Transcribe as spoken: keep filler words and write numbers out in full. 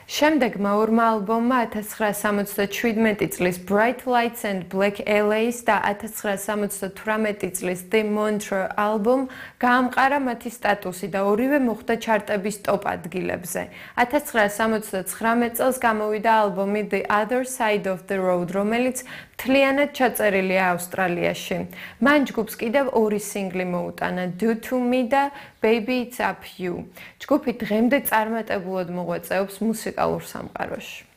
შემდეგმა ორმა ალბომმა ათას ცხრაას სამოცდაშვიდმეტი წლის Bright Lights and Black L A-ს და ათას ცხრაას სამოცდათვრამეტი წლის The Montreux ალბომ გაამყარა მათი სტატუსი და ორივე მოხვდა ჩარტების ტოპ ადგილებზე. ათას ცხრაას სამოცდაცხრამეტ წელს გამოვიდა ალბომი The Other Side of the Road, რომელიც მთლიანად ჩაწერილია ავსტრალიაში. მან ჯგუფს კიდევ ორი სინგლი მოუტანა Do To Me და Baby It's Up You. ჯგუფი დღემდე წარმატებულად მოღვაწეობს მუსიკალურ სამყაროში.